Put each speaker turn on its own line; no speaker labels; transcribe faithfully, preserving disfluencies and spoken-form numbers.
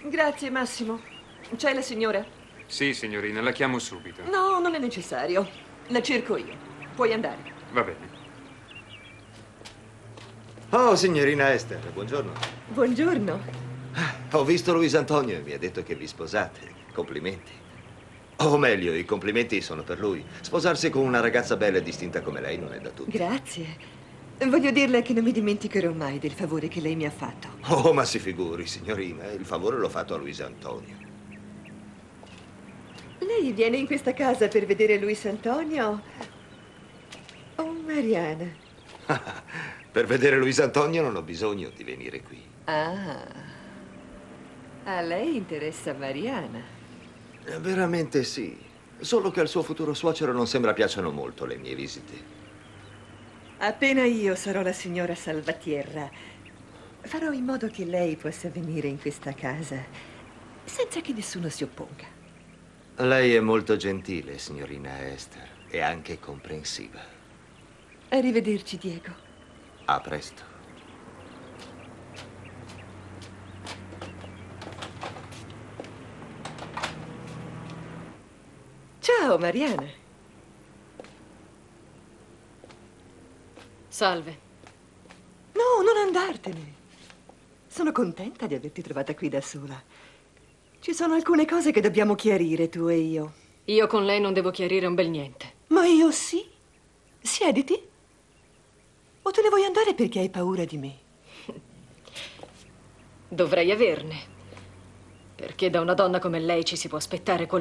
Grazie, Massimo. C'è la signora?
Sì, signorina, la chiamo subito.
No, non è necessario. La cerco io. Puoi andare.
Va bene.
Oh, signorina Esther, buongiorno.
Buongiorno.
Ho visto Luis Antonio e mi ha detto che vi sposate. Complimenti. O meglio, i complimenti sono per lui. Sposarsi con una ragazza bella e distinta come lei non è da tutti.
Grazie. Voglio dirle che non mi dimenticherò mai del favore che lei mi ha fatto.
Oh, ma si figuri, signorina. Il favore l'ho fatto a Luis Antonio.
Lei viene in questa casa per vedere Luis Antonio? Oh, Mariana.
Per vedere Luis Antonio non ho bisogno di venire qui.
Ah. A lei interessa Mariana.
Eh, Veramente sì. Solo che al suo futuro suocero non sembra piacciono molto le mie visite.
Appena io sarò la signora Salvatierra, farò in modo che lei possa venire in questa casa senza che nessuno si opponga.
Lei è molto gentile, signorina Esther, e anche comprensiva.
Arrivederci, Diego.
A presto.
Ciao, Mariana.
Salve.
No, non andartene. Sono contenta di averti trovata qui da sola. Ci sono alcune cose che dobbiamo chiarire, tu e io.
Io con lei non devo chiarire un bel niente.
Ma io sì. Siediti. O te ne vuoi andare perché hai paura di me?
Dovrei averne. Perché da una donna come lei ci si può aspettare qualunque